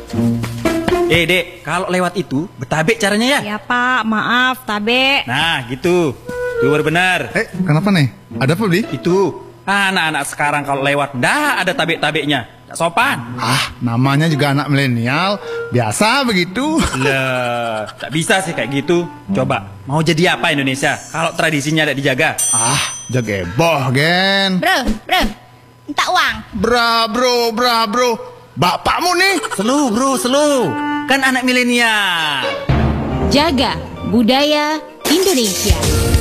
Dek, kalau lewat itu betabek caranya ya? Ya Pak, maaf, tabe. Nah, gitu. Itu baru benar. Kenapa nih? Ada apa, Bli? Itu anak-anak sekarang kalau lewat ndak ada tabek-tabeknya. Ndak sopan. Namanya juga anak milenial, biasa begitu. Lah, tak bisa sih kayak gitu. Coba, mau jadi apa Indonesia kalau tradisinya tidak dijaga? Jageboh, Gen. Bro, minta uang. Bro. Bapakmu nih. Selu, bro, selu. Kan anak milenial. Jaga budaya Indonesia.